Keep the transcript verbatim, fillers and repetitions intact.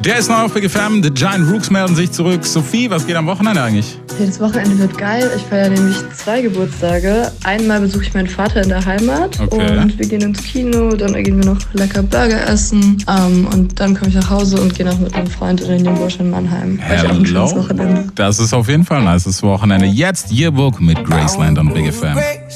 Der ist noch auf Big F M. The Giant Rooks melden sich zurück. Sophie, was geht am Wochenende eigentlich? Ja, das Wochenende wird geil. Ich feiere nämlich zwei Geburtstage. Einmal besuche ich meinen Vater in der Heimat Okay. und wir gehen ins Kino. Dann gehen wir noch lecker Burger essen. Um, und dann komme ich nach Hause und gehe noch mit meinem Freund in den Bursch in Mannheim. War ich auch ein schönes Wochenende. Das ist auf jeden Fall ein nices Wochenende. Jetzt Yearbook mit Graceland und Big F M.